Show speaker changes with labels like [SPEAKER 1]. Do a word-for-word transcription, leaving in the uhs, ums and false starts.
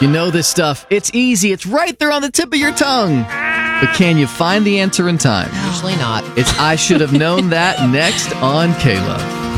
[SPEAKER 1] You know this stuff. It's easy. It's right there on the tip of your tongue. But can you find the answer in time?
[SPEAKER 2] Usually not.
[SPEAKER 1] It's I Should Have Known That next on K-Love.